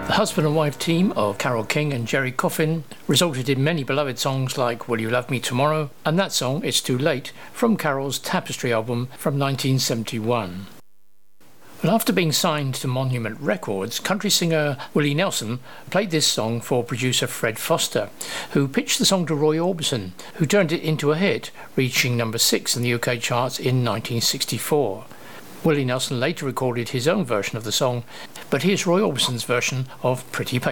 The husband and wife team of Carole King and Gerry Coffin resulted in many beloved songs like Will You Love Me Tomorrow and that song It's Too Late from Carole's Tapestry album from 1971. Well, after being signed to Monument Records, country singer Willie Nelson played this song for producer Fred Foster, who pitched the song to Roy Orbison, who turned it into a hit, reaching number 6 in the UK charts in 1964. Willie Nelson later recorded his own version of the song, but here's Roy Orbison's version of Pretty Patience.